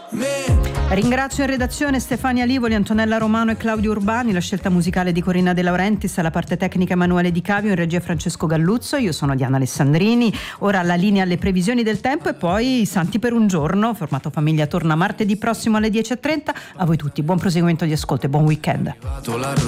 Ringrazio in redazione Stefania Livoli, Antonella Romano e Claudio Urbani, la scelta musicale di Corinna De Laurentiis, alla parte tecnica Emanuele Di Cavio, in regia Francesco Galluzzo, io sono Diana Alessandrini. Ora la linea alle previsioni del tempo e poi i Santi per un giorno. Formato Famiglia torna martedì prossimo alle 10:30. A voi tutti buon proseguimento di ascolto e buon weekend.